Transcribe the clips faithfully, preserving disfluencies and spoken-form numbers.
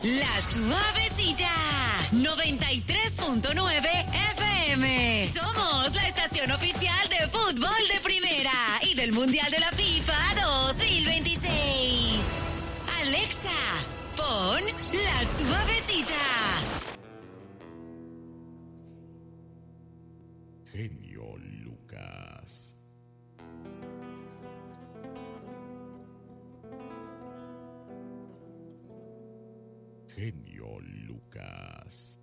La Suavecita, noventa y tres punto nueve F M. Somos la estación oficial de fútbol de primera y del Mundial de la FIFA dos mil veintiséis. Alexa, pon La Suavecita. Genio Lucas. Genio Lucas.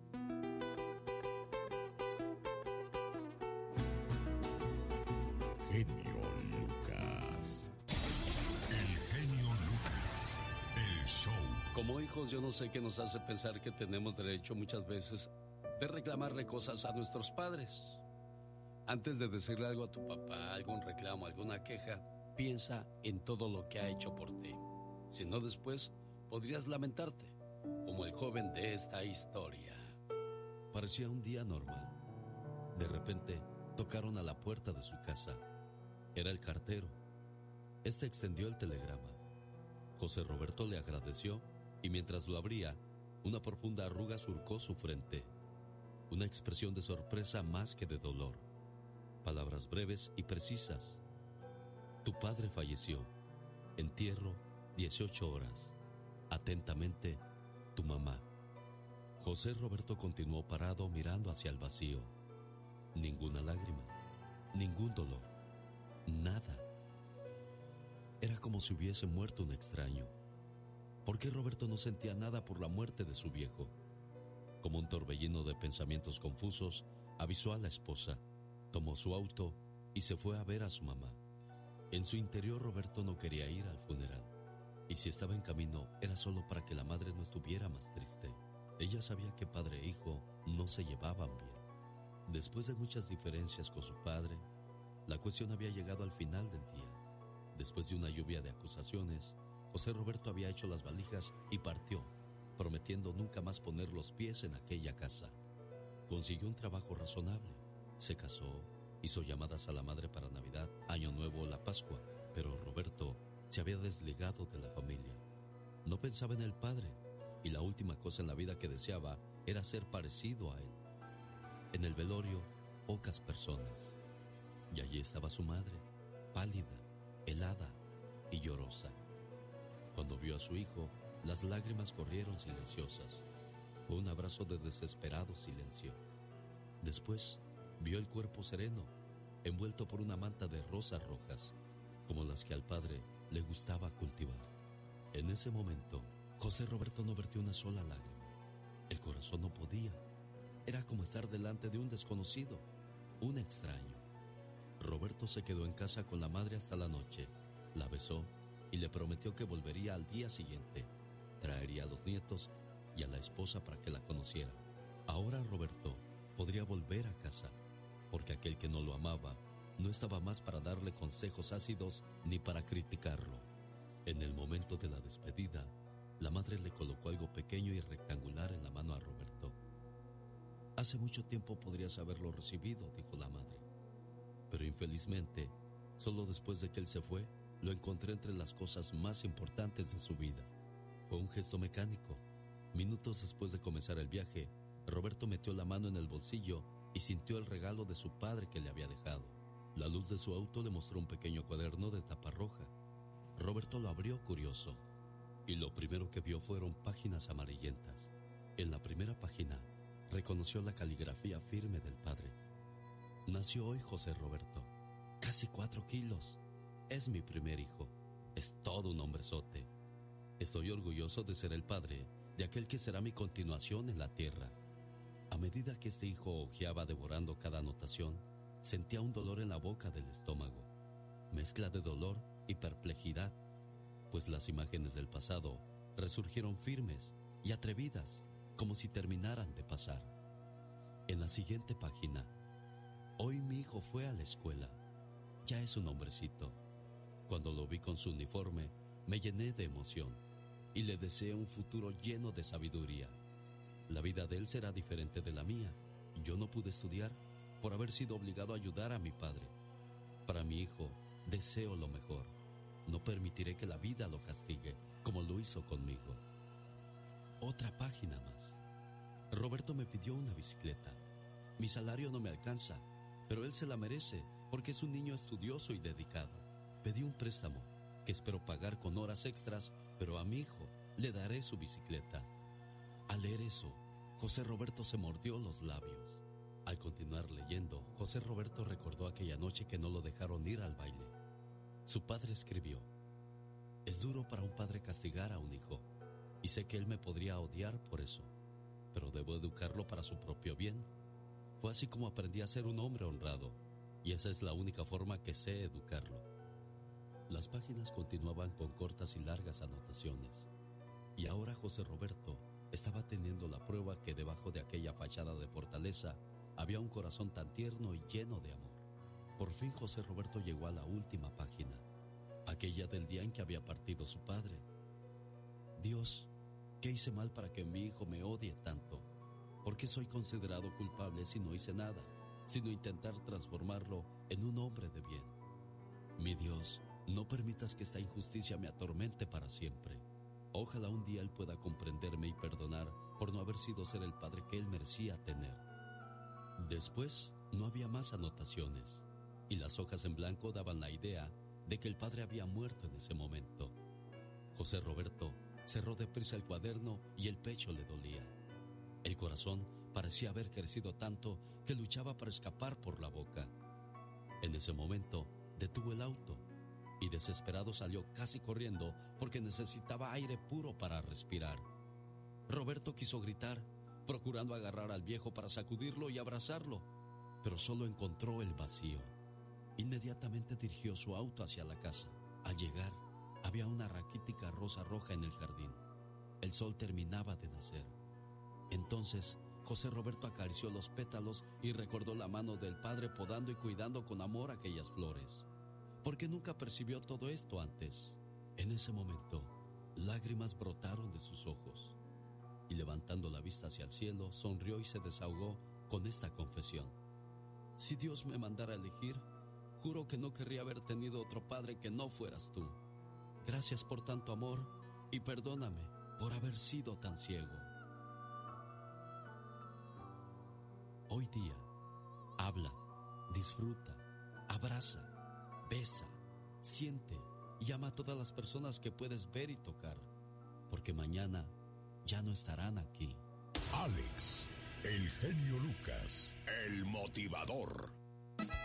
Genio Lucas. El genio Lucas. El show. Como hijos, yo no sé qué nos hace pensar que tenemos derecho muchas veces de reclamarle cosas a nuestros padres. Antes de decirle algo a tu papá, algún reclamo, alguna queja, piensa en todo lo que ha hecho por ti. Si no, después podrías lamentarte, como el joven de esta historia. Parecía un día normal. De repente, tocaron a la puerta de su casa. Era el cartero. Este extendió el telegrama. José Roberto le agradeció y mientras lo abría, una profunda arruga surcó su frente. Una expresión de sorpresa más que de dolor. Palabras breves y precisas. Tu padre falleció. Entierro, dieciocho horas. Atentamente, tu mamá. José Roberto continuó parado mirando hacia el vacío. Ninguna lágrima, ningún dolor, nada. Era como si hubiese muerto un extraño. ¿Por qué Roberto no sentía nada por la muerte de su viejo? Como un torbellino de pensamientos confusos, avisó a la esposa, tomó su auto y se fue a ver a su mamá. En su interior, Roberto no quería ir al funeral. Y si estaba en camino, era solo para que la madre no estuviera más triste. Ella sabía que padre e hijo no se llevaban bien. Después de muchas diferencias con su padre, la cuestión había llegado al final del día. Después de una lluvia de acusaciones, José Roberto había hecho las valijas y partió, prometiendo nunca más poner los pies en aquella casa. Consiguió un trabajo razonable, se casó, hizo llamadas a la madre para Navidad, Año Nuevo o la Pascua, pero Roberto se había desligado de la familia. No pensaba en el padre, y la última cosa en la vida que deseaba era ser parecido a él. En el velorio, pocas personas. Y allí estaba su madre, pálida, helada y llorosa. Cuando vio a su hijo, las lágrimas corrieron silenciosas. Fue un abrazo de desesperado silencio. Después, vio el cuerpo sereno, envuelto por una manta de rosas rojas, como las que al padre le gustaba cultivar. En ese momento, José Roberto no vertió una sola lágrima. El corazón no podía. Era como estar delante de un desconocido, un extraño. Roberto se quedó en casa con la madre hasta la noche, la besó y le prometió que volvería al día siguiente. Traería a los nietos y a la esposa para que la conociera. Ahora Roberto podría volver a casa, porque aquel que no lo amaba no estaba más para darle consejos ácidos ni para criticarlo. En el momento de la despedida, la madre le colocó algo pequeño y rectangular en la mano a Roberto. Hace mucho tiempo podrías haberlo recibido, dijo la madre. Pero infelizmente, solo después de que él se fue, lo encontré entre las cosas más importantes de su vida. Fue un gesto mecánico. Minutos después de comenzar el viaje, Roberto metió la mano en el bolsillo y sintió el regalo de su padre que le había dejado. La luz de su auto le mostró un pequeño cuaderno de tapa roja. Roberto lo abrió curioso, y lo primero que vio fueron páginas amarillentas. En la primera página, reconoció la caligrafía firme del padre. Nació hoy José Roberto, casi cuatro kilos. Es mi primer hijo. Es todo un hombrezote. Estoy orgulloso de ser el padre de aquel que será mi continuación en la tierra. A medida que este hijo hojeaba devorando cada anotación, sentía un dolor en la boca del estómago, mezcla de dolor y perplejidad, pues las imágenes del pasado resurgieron firmes y atrevidas, como si terminaran de pasar. En la siguiente página, hoy mi hijo fue a la escuela. Ya es un hombrecito. Cuando lo vi con su uniforme, me llené de emoción y le deseé un futuro lleno de sabiduría. La vida de él será diferente de la mía. Yo no pude estudiar por haber sido obligado a ayudar a mi padre. Para mi hijo, deseo lo mejor. No permitiré que la vida lo castigue como lo hizo conmigo. Otra página más. Roberto me pidió una bicicleta. Mi salario no me alcanza, pero él se la merece porque es un niño estudioso y dedicado. Pedí un préstamo que espero pagar con horas extras, pero a mi hijo le daré su bicicleta. Al leer eso, José Roberto se mordió los labios. Al continuar leyendo, José Roberto recordó aquella noche que no lo dejaron ir al baile. Su padre escribió: es duro para un padre castigar a un hijo, y sé que él me podría odiar por eso, pero debo educarlo para su propio bien. Fue así como aprendí a ser un hombre honrado, y esa es la única forma que sé educarlo. Las páginas continuaban con cortas y largas anotaciones, y ahora José Roberto estaba teniendo la prueba que debajo de aquella fachada de fortaleza había un corazón tan tierno y lleno de amor. Por fin José Roberto llegó a la última página, aquella del día en que había partido su padre. Dios, ¿qué hice mal para que mi hijo me odie tanto? ¿Por qué soy considerado culpable si no hice nada, sino intentar transformarlo en un hombre de bien? Mi Dios, no permitas que esta injusticia me atormente para siempre. Ojalá un día él pueda comprenderme y perdonar por no haber sido ser el padre que él merecía tener. Después no había más anotaciones, y las hojas en blanco daban la idea de que el padre había muerto en ese momento. José Roberto cerró deprisa el cuaderno y el pecho le dolía. El corazón parecía haber crecido tanto que luchaba para escapar por la boca. En ese momento detuvo el auto y desesperado salió casi corriendo porque necesitaba aire puro para respirar. Roberto quiso gritar, procurando agarrar al viejo para sacudirlo y abrazarlo, pero solo encontró el vacío. Inmediatamente dirigió su auto hacia la casa. Al llegar, había una raquítica rosa roja en el jardín. El sol terminaba de nacer. Entonces, José Roberto acarició los pétalos y recordó la mano del padre podando y cuidando con amor aquellas flores. ¿Por qué nunca percibió todo esto antes? En ese momento, lágrimas brotaron de sus ojos y levantando la vista hacia el cielo, sonrió y se desahogó con esta confesión: si Dios me mandara a elegir, juro que no querría haber tenido otro padre que no fueras tú. Gracias por tanto amor y perdóname por haber sido tan ciego. Hoy día, habla, disfruta, abraza, besa, siente y ama a todas las personas que puedes ver y tocar, porque mañana ya no estarán aquí. Alex, el genio Lucas, el motivador.